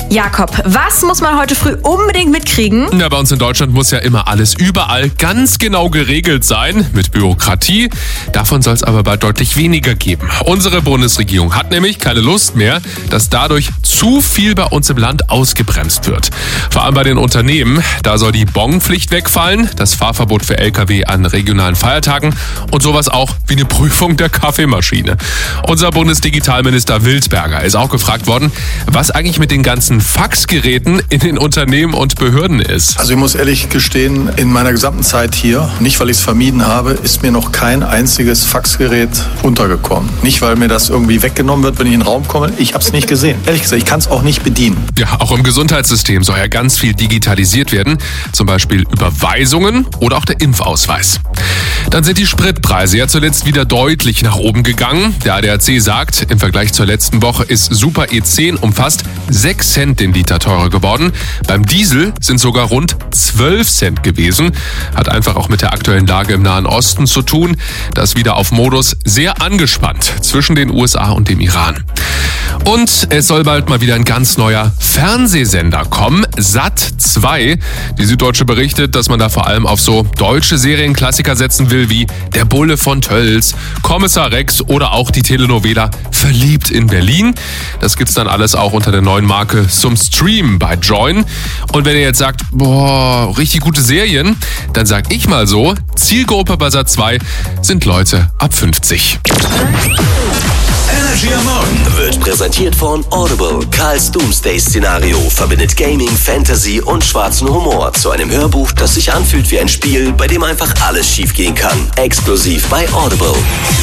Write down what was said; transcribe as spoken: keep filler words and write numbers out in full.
Jakob, was muss man heute früh unbedingt mitkriegen? Na, bei uns in Deutschland muss ja immer alles überall ganz genau geregelt sein mit Bürokratie. Davon soll es aber bald deutlich weniger geben. Unsere Bundesregierung hat nämlich keine Lust mehr, dass dadurch zu viel bei uns im Land ausgebremst wird. Vor allem bei den Unternehmen. Da soll die Bonpflicht wegfallen, das Fahrverbot für L K W an regionalen Feiertagen und sowas auch wie eine Prüfung der Kaffeemaschine. Unser Bundesdigitalminister Wildberger ist auch gefragt worden, was eigentlich mit den ganzen Faxgeräten in den Unternehmen und Behörden ist. Also ich muss ehrlich gestehen, in meiner gesamten Zeit hier, nicht weil ich es vermieden habe, ist mir noch kein einziges Faxgerät untergekommen. Nicht, weil mir das irgendwie weggenommen wird, wenn ich in den Raum komme. Ich habe es nicht gesehen. Ehrlich gesagt, ich kann es auch nicht bedienen. Ja, auch im Gesundheitssystem soll ja ganz viel digitalisiert werden. Zum Beispiel Überweisungen oder auch der Impfausweis. Dann sind die Spritpreise ja zuletzt wieder deutlich nach oben gegangen. Der A D A C sagt, im Vergleich zur letzten Woche ist Super E zehn um fast sechs Cent den Liter teurer geworden. Beim Diesel sind sogar rund zwölf Cent gewesen. Hat einfach auch mit der aktuellen Lage im Nahen Osten zu tun. Das wieder auf Modus sehr angespannt zwischen den U S A und dem Iran. Und es soll bald mal wieder ein ganz neuer Fernsehsender kommen, Sat zwei. Die Süddeutsche berichtet, dass man da vor allem auf so deutsche Serienklassiker setzen will, wie Der Bulle von Tölz, Kommissar Rex oder auch die Telenovela Verliebt in Berlin. Das gibt's dann alles auch unter der neuen Marke zum Stream bei Join. Und wenn ihr jetzt sagt, boah, richtig gute Serien, dann sag ich mal so, Zielgruppe bei Sat zwei sind Leute ab fünfzig. Energy am Morgen wird präsentiert von Audible. Karls Doomsday-Szenario verbindet Gaming, Fantasy und schwarzen Humor zu einem Hörbuch, das sich anfühlt wie ein Spiel, bei dem einfach alles schiefgehen kann. Exklusiv bei Audible.